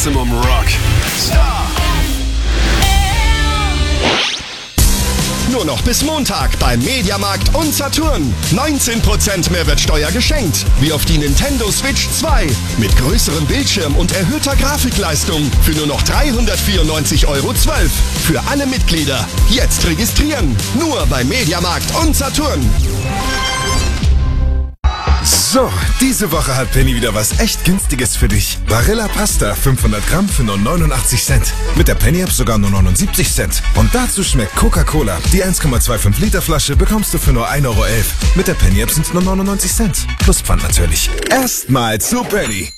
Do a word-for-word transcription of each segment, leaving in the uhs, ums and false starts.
Maximum Rock. Star. Nur noch bis Montag beim Mediamarkt und Saturn. neunzehn Prozent Mehrwertsteuer geschenkt. Wie auf die Nintendo Switch zwei. Mit größerem Bildschirm und erhöhter Grafikleistung. Für nur noch dreihundertvierundneunzig Euro zwölf. Für alle Mitglieder. Jetzt registrieren. Nur beim Mediamarkt und Saturn. So, diese Woche hat Penny wieder was echt Günstiges für dich. Barilla Pasta fünfhundert Gramm für nur neunundachtzig Cent. Mit der Penny-App sogar nur neunundsiebzig Cent. Und dazu schmeckt Coca-Cola. Die eins Komma fünfundzwanzig Liter Flasche bekommst du für nur ein Euro elf. Mit der Penny-App sind es nur neunundneunzig Cent. Plus Pfand natürlich. Erstmal zu Penny.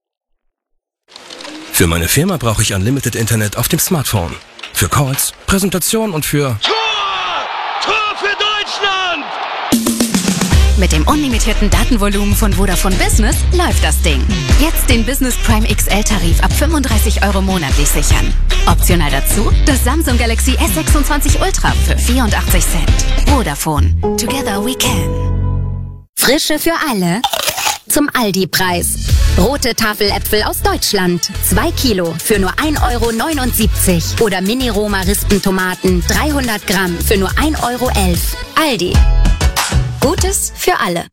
Für meine Firma brauche ich Unlimited Internet auf dem Smartphone. Für Calls, Präsentation und für... Tor! Tor für Deutschland! Mit dem unlimitierten Datenvolumen von Vodafone Business läuft das Ding. Jetzt den Business Prime X L-Tarif ab fünfunddreißig Euro monatlich sichern. Optional dazu das Samsung Galaxy S sechsundzwanzig Ultra für vierundachtzig Cent. Vodafone. Together we can. Frische für alle. Zum Aldi-Preis. Rote Tafeläpfel aus Deutschland. zwei Kilo für nur ein Euro neunundsiebzig. Oder Mini-Roma-Rispentomaten dreihundert Gramm für nur ein Euro elf. Aldi. Gutes für alle.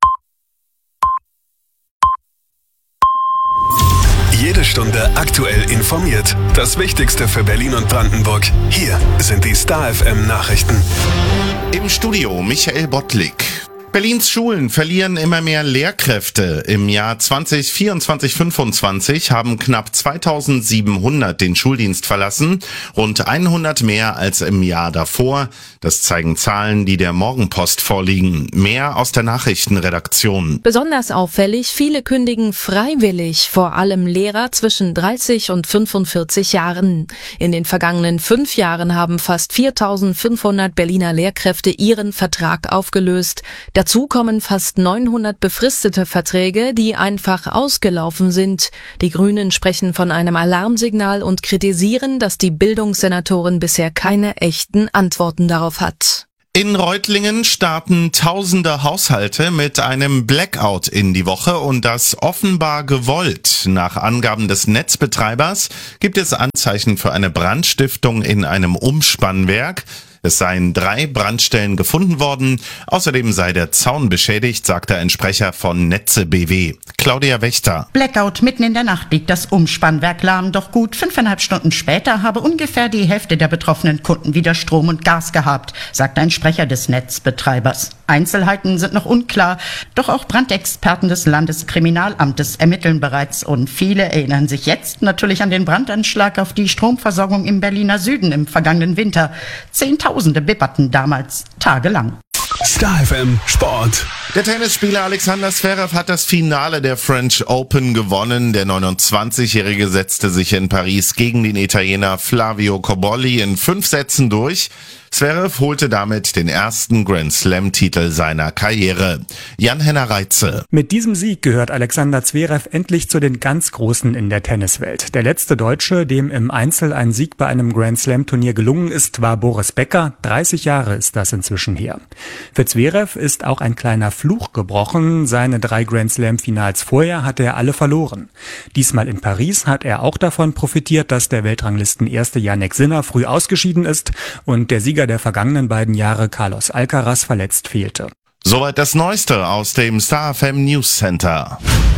Jede Stunde aktuell informiert. Das Wichtigste für Berlin und Brandenburg. Hier sind die Star F M Nachrichten. Im Studio Michael Bottlik. Berlins Schulen verlieren immer mehr Lehrkräfte. Im Jahr zwanzig vierundzwanzig fünfundzwanzig haben knapp zweitausendsiebenhundert den Schuldienst verlassen, rund hundert mehr als im Jahr davor. Das zeigen Zahlen, die der Morgenpost vorliegen. Mehr aus der Nachrichtenredaktion. Besonders auffällig, viele kündigen freiwillig, vor allem Lehrer zwischen dreißig und fünfundvierzig Jahren. In den vergangenen fünf Jahren haben fast viertausendfünfhundert Berliner Lehrkräfte ihren Vertrag aufgelöst. Dazu kommen fast neunhundert befristete Verträge, die einfach ausgelaufen sind. Die Grünen sprechen von einem Alarmsignal und kritisieren, dass die Bildungssenatorin bisher keine echten Antworten darauf hat. In Reutlingen starten tausende Haushalte mit einem Blackout in die Woche und das offenbar gewollt. Nach Angaben des Netzbetreibers gibt es Anzeichen für eine Brandstiftung in einem Umspannwerk. Es seien drei Brandstellen gefunden worden. Außerdem sei der Zaun beschädigt, sagte ein Sprecher von Netze B W. Claudia Wächter. Blackout, mitten in der Nacht liegt das Umspannwerk lahm. Doch gut fünfeinhalb Stunden später habe ungefähr die Hälfte der betroffenen Kunden wieder Strom und Gas gehabt, sagt ein Sprecher des Netzbetreibers. Einzelheiten sind noch unklar, doch auch Brandexperten des Landeskriminalamtes ermitteln bereits und viele erinnern sich jetzt natürlich an den Brandanschlag auf die Stromversorgung im Berliner Süden im vergangenen Winter. Zehntausende bibberten damals tagelang. Star F M Sport. Der Tennisspieler Alexander Zverev hat das Finale der French Open gewonnen. Der neunundzwanzigjährige setzte sich in Paris gegen den Italiener Flavio Cobolli in fünf Sätzen durch. Zverev holte damit den ersten Grand-Slam-Titel seiner Karriere. Jan-Henner Reitze. Mit diesem Sieg gehört Alexander Zverev endlich zu den ganz Großen in der Tenniswelt. Der letzte Deutsche, dem im Einzel ein Sieg bei einem Grand-Slam-Turnier gelungen ist, war Boris Becker. dreißig Jahre ist das inzwischen her. Für Zverev ist auch ein kleiner Fluch gebrochen. Seine drei Grand-Slam-Finals vorher hatte er alle verloren. Diesmal in Paris hat er auch davon profitiert, dass der Weltranglisten-Erste Jannik Sinner früh ausgeschieden ist und der Sieger der vergangenen beiden Jahre Carlos Alcaraz verletzt fehlte. Soweit das Neueste aus dem Star F M News Center.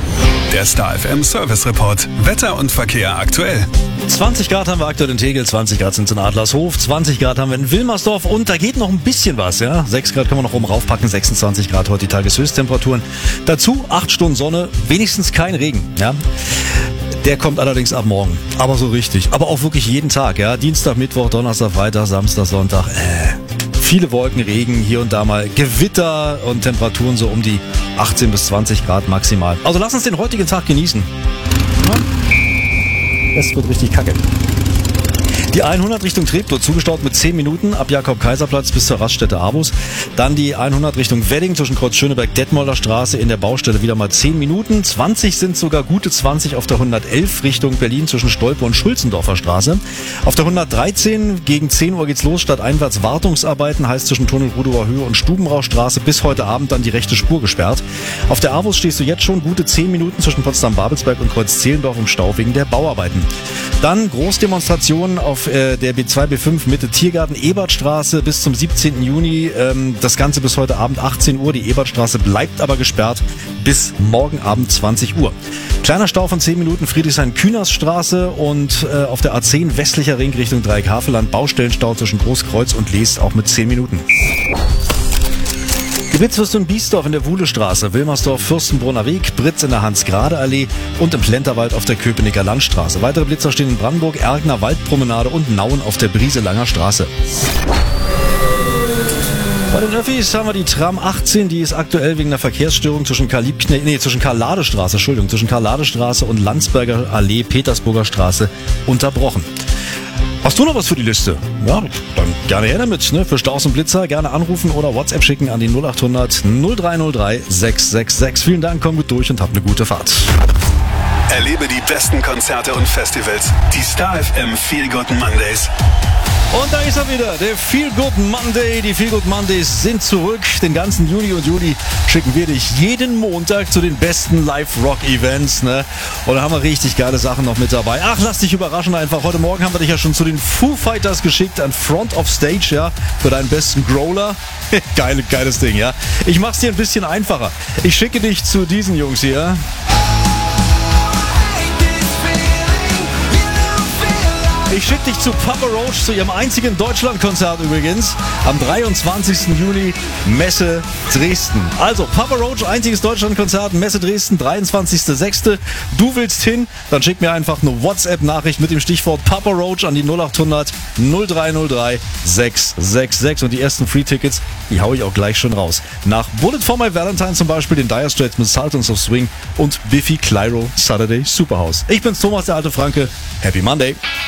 Der Star F M Service Report. Wetter und Verkehr aktuell. zwanzig Grad haben wir aktuell in Tegel, zwanzig Grad sind es in Adlershof, zwanzig Grad haben wir in Wilmersdorf und da geht noch ein bisschen was, ja. sechs Grad können wir noch oben raufpacken, sechsundzwanzig Grad heute die Tageshöchsttemperaturen. Dazu acht Stunden Sonne, wenigstens kein Regen, ja. Der kommt allerdings ab morgen. Aber so richtig. Aber auch wirklich jeden Tag, ja. Dienstag, Mittwoch, Donnerstag, Freitag, Samstag, Sonntag. Äh, viele Wolken, Regen, hier und da mal Gewitter und Temperaturen so um die achtzehn bis zwanzig Grad maximal. Also lass uns den heutigen Tag genießen. Es wird richtig kacke. Die hundert Richtung Treptow zugestaut mit zehn Minuten ab Jakob-Kaiser-Platz bis zur Raststätte Abus. Dann die hundert Richtung Wedding zwischen Kreuz Schöneberg-Detmolder Straße in der Baustelle wieder mal zehn Minuten. zwanzig sind sogar gute zwanzig auf der hundertelf Richtung Berlin zwischen Stolpe und Schulzendorfer Straße. Auf der hundertdreizehn gegen zehn Uhr geht's los, stadteinwärts Wartungsarbeiten, heißt zwischen Tunnel Rudower Höhe und Stubenrauchstraße bis heute Abend dann die rechte Spur gesperrt. Auf der Avus stehst du jetzt schon gute zehn Minuten zwischen Potsdam-Babelsberg und Kreuz Zehlendorf im Stau wegen der Bauarbeiten. Dann Großdemonstrationen auf äh, der B zwei B fünf Mitte Tiergarten Ebertstraße bis zum siebzehnten Juni. Ähm, das Ganze bis heute Abend achtzehn Uhr. Die Ebertstraße bleibt aber gesperrt bis morgen Abend zwanzig Uhr. Kleiner Stau von zehn Minuten Friedrichshain-Kühnersstraße und äh, auf der A zehn westlicher Ring Richtung Dreieck-Havelland Baustellenstau zwischen Großkreuz und Leest auch mit zehn Minuten. Die Blitzwürste in Biesdorf in der Wuhlestraße, Wilmersdorf, Fürstenbrunner Weg, Britz in der Hans-Grade-Allee und im Plenterwald auf der Köpenicker Landstraße. Weitere Blitzer stehen in Brandenburg, Ergner Waldpromenade und Nauen auf der Brieselanger Straße. Bei den Öffis haben wir die Tram achtzehn, die ist aktuell wegen einer Verkehrsstörung zwischen Karl-Liebknecht, nee, zwischen Karl-Ladestraße, Entschuldigung, zwischen Karl-Ladestraße und Landsberger Allee, Petersburger Straße unterbrochen. Hast du noch was für die Liste? Ja, dann gerne her damit. Ne? Für Staus und Blitzer gerne anrufen oder WhatsApp schicken an die null acht hundert null drei null drei sechs sechs sechs. Vielen Dank, komm gut durch und hab eine gute Fahrt. Erlebe die besten Konzerte und Festivals. Die Star F M Feel Good Mondays. Und da ist er wieder, der Feel Good Monday. Die Feel Good Mondays sind zurück. Den ganzen Juni und Juli schicken wir dich jeden Montag zu den besten Live-Rock-Events. Ne? Und da haben wir richtig geile Sachen noch mit dabei. Ach, lass dich überraschen einfach. Heute Morgen haben wir dich ja schon zu den Foo Fighters geschickt an Front of Stage, ja, für deinen besten Growler. Geile, geiles Ding, ja. Ich mach's dir ein bisschen einfacher. Ich schicke dich zu diesen Jungs hier. Ich schicke dich zu Papa Roach, zu ihrem einzigen Deutschlandkonzert übrigens, am dreiundzwanzigsten Juni, Messe Dresden. Also Papa Roach, einziges Deutschlandkonzert, Messe Dresden, dreiundzwanzigster sechster Du willst hin, dann schick mir einfach eine WhatsApp-Nachricht mit dem Stichwort Papa Roach an die null acht hundert null drei null drei sechs sechs sechs und die ersten Free-Tickets, die hau ich auch gleich schon raus. Nach Bullet for My Valentine zum Beispiel, den Dire Straits mit Sultans of Swing und Biffy Clyro Saturday Superhouse. Ich bin's Thomas, der alte Franke. Happy Monday!